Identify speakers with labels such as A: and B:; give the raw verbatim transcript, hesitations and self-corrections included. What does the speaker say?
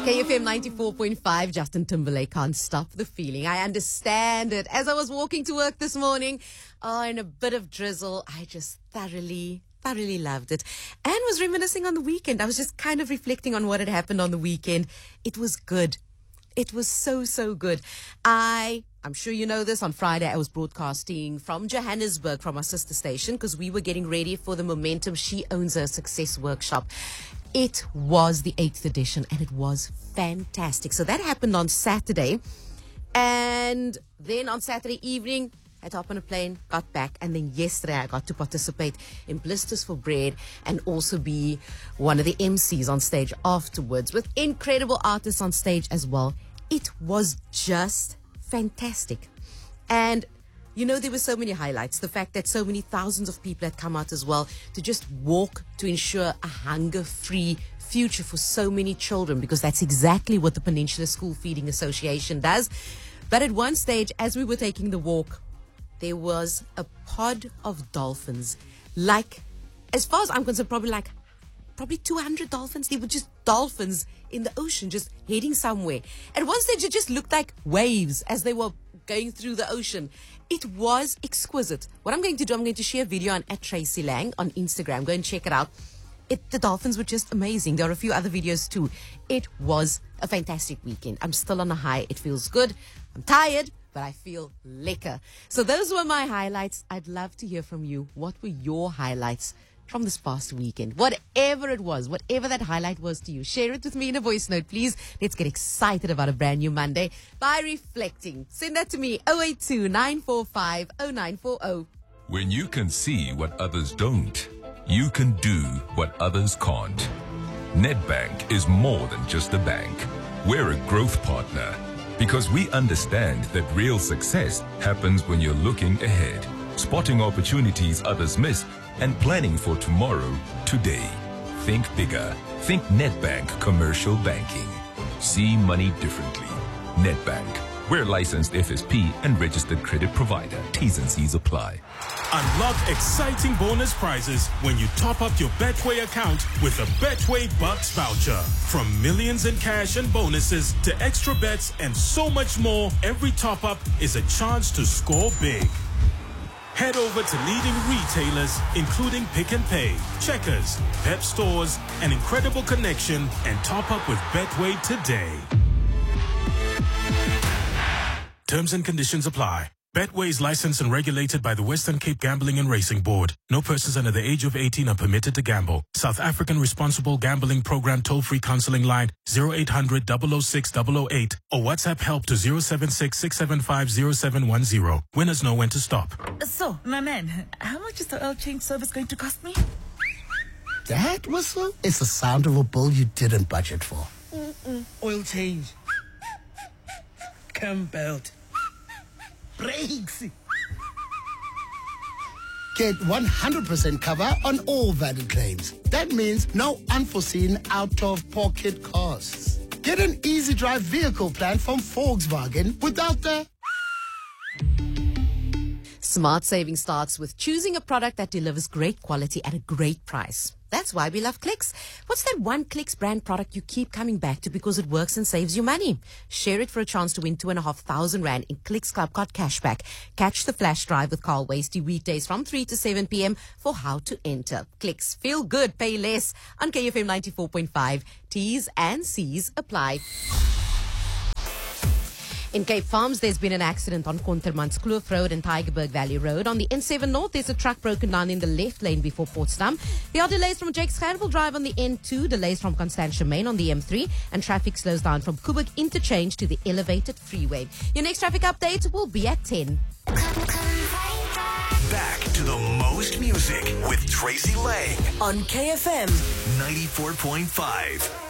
A: K F M ninety-four point five, Justin Timberlake, Can't Stop the Feeling. I understand it. As I was walking to work this morning, oh, in a bit of drizzle, I just thoroughly, thoroughly loved it. And was reminiscing on the weekend. I was just kind of reflecting on what had happened on the weekend. It was good. It was so, so good. I, I'm sure you know this, on Friday I was broadcasting from Johannesburg, from our sister station, because we were getting ready for the Momentum She Owns Her Success workshop. It was the eighth edition and it was fantastic. So that happened on Saturday. And then on Saturday evening, I had to hop on a plane, got back, and then yesterday I got to participate in Blisters for Bread and also be one of the M Cs on stage afterwards with incredible artists on stage as well. It was just fantastic. And you know, there were so many highlights. The fact that so many thousands of people had come out as well to just walk to ensure a hunger-free future for so many children, because that's exactly what the Peninsula School Feeding Association does. But at one stage, as we were taking the walk, there was a pod of dolphins. Like, as far as I'm concerned, probably like, probably two hundred dolphins. They were just dolphins in the ocean, just heading somewhere. At one stage, it just looked like waves as they were going through the ocean. It was exquisite. What I'm going to do, I'm going to share a video on at Tracy Lang on Instagram. Go and check it out. It, the dolphins were just amazing. There are a few other videos too. It was a fantastic weekend. I'm still on a high. It feels good. I'm tired, but I feel lekker. So those were my highlights. I'd love to hear from you. What were your highlights from this past weekend? Whatever it was, whatever that highlight was to you, share it with me in a voice note, please. Let's get excited about a brand new Monday by reflecting. Send that to me, oh eight two, nine four five, oh nine four oh.
B: When you can see what others don't, you can do what others can't. Nedbank is more than just a bank. We're a growth partner because we understand that real success happens when you're looking ahead, spotting opportunities others miss, and planning for tomorrow, today. Think bigger. Think Nedbank Commercial Banking. See money differently. Nedbank. We're licensed F S P and registered credit provider. T's and C's apply.
C: Unlock exciting bonus prizes when you top up your Betway account with a Betway Bucks voucher. From millions in cash and bonuses to extra bets and so much more, every top up is a chance to score big. Head over to leading retailers, including Pick and Pay, Checkers, Pep Stores, and Incredible Connection, and top up with Betway today. Terms and conditions apply. Betway is licensed and regulated by the Western Cape Gambling and Racing Board. No persons under the age of eighteen are permitted to gamble. South African Responsible Gambling Program toll-free counseling line zero eight hundred, double oh six, double oh eight or WhatsApp help to zero seven six, six seven five, zero seven one zero. Winners know when to stop.
D: So, my man, how much is the oil change service going to cost me?
E: That whistle is the sound of a bill you didn't budget for.
D: Mm-mm. Oil change. Cam belt. Brakes.
E: Get one hundred percent cover on all valid claims. That means no unforeseen out-of-pocket costs. Get an easy drive vehicle plan from Volkswagen without the...
A: Smart saving starts with choosing a product that delivers great quality at a great price. That's why we love Clicks. What's that one Clicks brand product you keep coming back to because it works and saves you money? Share it for a chance to win two and a half thousand rand in Clicks Club Card cashback. Catch the flash drive with Carl Wasty weekdays from three to seven p.m. for how to enter. Clicks, feel good, pay less on K F M ninety-four point five. T's and C's apply. In Cape Farms, there's been an accident on Kontermanskloof Road and Tygerberg Valley Road. On the N seven North, there's a truck broken down in the left lane before Potsdam. There are delays from Jakes Gerwel Drive on the N two, delays from Constantia Main on the M three, and traffic slows down from Koeberg Interchange to the elevated freeway. Your next traffic update will be at ten.
F: Back to the most music with Tracy Lang
G: on K F M
F: ninety-four point five.